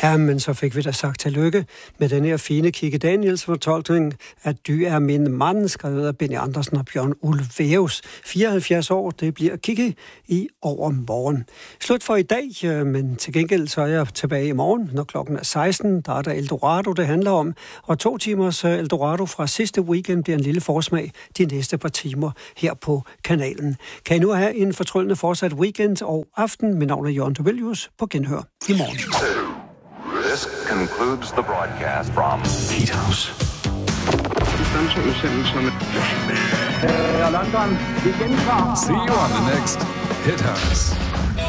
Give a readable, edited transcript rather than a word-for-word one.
Ja, men så fik vi da sagt tillykke med den her fine Kikki Daniels fortolkning af "Du er min mand", skrevet af Benny Andersen og Bjørn Ulvaeus. 74 år, det bliver Kikki i overmorgen. Slut for i dag, men til gengæld så er jeg tilbage i morgen, når klokken er 16. Der er der Eldorado, det handler om. Og 2 timers Eldorado fra sidste weekend bliver en lille forsmag de næste par timer her på kanalen. Kan I nu have en fortryllende fortsat weekend og aften. Mit navn er Jørgen Tovellius. På genhør i morgen. This concludes the broadcast from Pete House. London, vi gentager. See you on the next Hit House.